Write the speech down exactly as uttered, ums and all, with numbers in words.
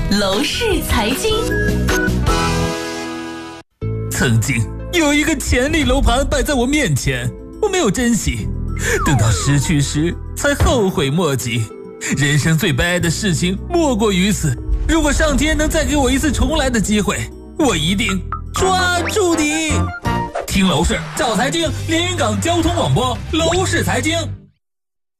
楼市财经。 曾经有一个潜力楼盘摆在我面前，我没有珍惜，等到失去时才后悔莫及。人生最悲哀的事情莫过于此，如果上天能再给我一次重来的机会，我一定抓住你。听楼市找财经，连云港交通广播楼市财经。